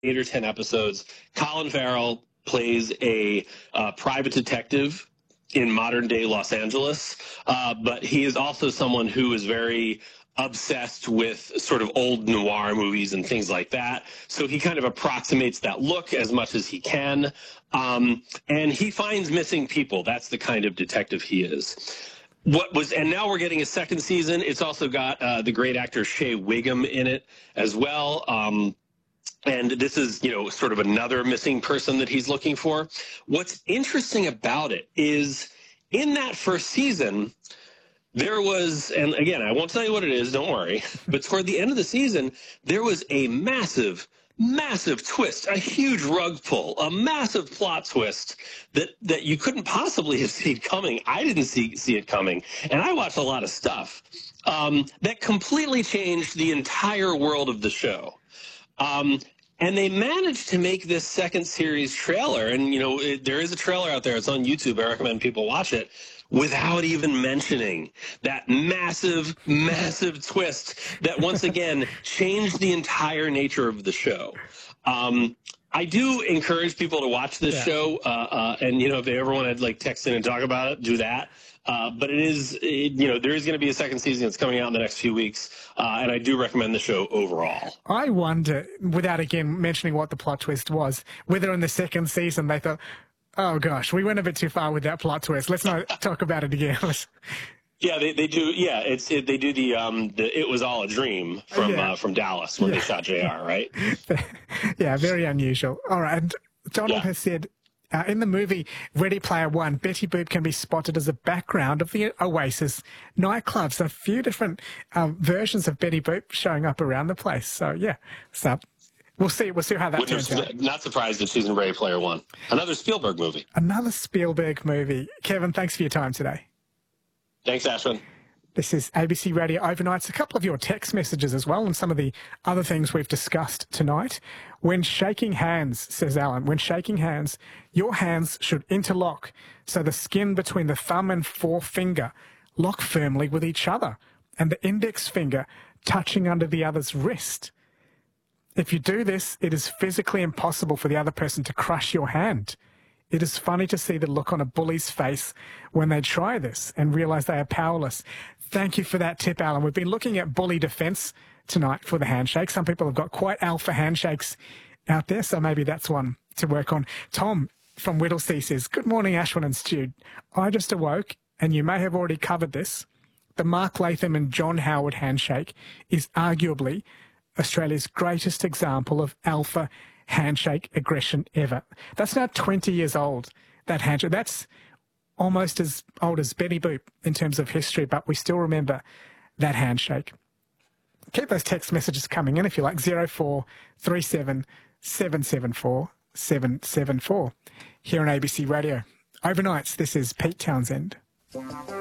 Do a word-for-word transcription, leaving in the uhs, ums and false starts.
eight or ten episodes. Colin Farrell plays a uh, private detective in modern-day Los Angeles, uh, but he is also someone who is very obsessed with sort of old noir movies and things like that. So he kind of approximates that look as much as he can, um, and he finds missing people. That's the kind of detective he is. What was, and now we're getting a second season. It's also got uh, the great actor Shea Wiggum in it as well. Um, And this is, you know, sort of another missing person that he's looking for. What's interesting about it is in that first season, there was, and again, I won't tell you what it is, don't worry, but toward the end of the season, there was a massive, massive twist, a huge rug pull, a massive plot twist that, that you couldn't possibly have seen coming. I didn't see, see it coming, and I watched a lot of stuff um, that completely changed the entire world of the show. Um, and they managed to make this second series trailer, and, you know, it, there is a trailer out there. It's on YouTube. I recommend people watch it, without even mentioning that massive, massive twist that, once again, changed the entire nature of the show. Um, I do encourage people to watch this yeah. show, uh, uh, and, you know, if they ever want to, like, text in and talk about it, do that. Uh, but it is, it, you know, there is going to be a second season that's coming out in the next few weeks, uh, and I do recommend the show overall. I wonder, without again mentioning what the plot twist was, whether in the second season they thought, oh gosh, we went a bit too far with that plot twist. Let's not talk about it again. Yeah, they, they do. Yeah, it's it, they do the um the It Was All a Dream from yeah. uh, from Dallas when yeah. they shot J R, right? Yeah, very unusual. All right, and Donald yeah. has said. Uh, in the movie Ready Player One, Betty Boop can be spotted as a background of the Oasis nightclub. So a few different um, versions of Betty Boop showing up around the place. So yeah, so we'll see. We'll see how that Wouldn't turns out. Not surprised that she's in Ready Player One. Another Spielberg movie. Another Spielberg movie. Kevin, thanks for your time today. Thanks, Ashwin. This is A B C Radio Overnights. A couple of your text messages as well and some of the other things we've discussed tonight. When shaking hands, says Alan, when shaking hands, your hands should interlock so the skin between the thumb and forefinger lock firmly with each other and the index finger touching under the other's wrist. If you do this, it is physically impossible for the other person to crush your hand. It is funny to see the look on a bully's face when they try this and realise they are powerless. Thank you for that tip, Alan. We've been looking at bully defence tonight for the handshake. Some people have got quite alpha handshakes out there, so maybe that's one to work on. Tom from Whittlesea says, good morning, Ashwin and Stu. I just awoke, and you may have already covered this. The Mark Latham and John Howard handshake is arguably Australia's greatest example of alpha handshake aggression ever. That's now twenty years old, that handshake. That's almost as old as Betty Boop in terms of history, but we still remember that handshake. Keep those text messages coming in if you like, zero four three seven, seven seven four, seven seven four. Here on A B C Radio. Overnights, this is Pete Townsend.